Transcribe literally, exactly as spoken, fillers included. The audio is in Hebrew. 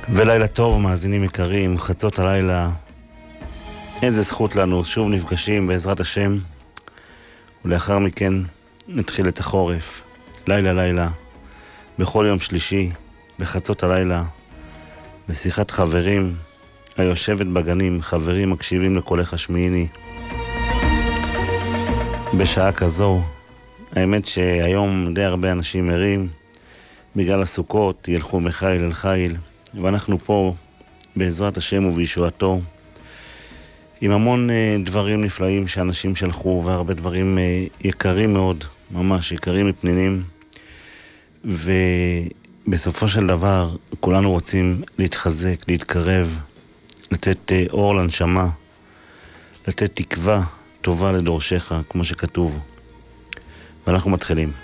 ולילה טוב, מאזינים יקרים, חצות הלילה. איזה זכות לנו, שוב נפגשים בעזרת השם, ולאחר מכן נתחיל את החורף. לילה לילה, בכל יום שלישי, בחצות הלילה, בשיחת חברים, היושבת בגנים, חברים מקשיבים לקולך השמיעיני. בשעה כזו, האמת שהיום די הרבה אנשים ערים, בגלל הסוכות, ילכו מחיל אל חיל, ואנחנו פה בעזרת השם ובישועתו, עם המון uh, דברים נפלאים שאנשים שלחו, והרבה דברים uh, יקרים מאוד, ממש יקרים מפנינים, ובסופו של דבר כולנו רוצים להתחזק, להתקרב, לתת uh, אור לנשמה, לתת תקווה טובה לדורשך, כמו שכתוב. ואנחנו מתחילים.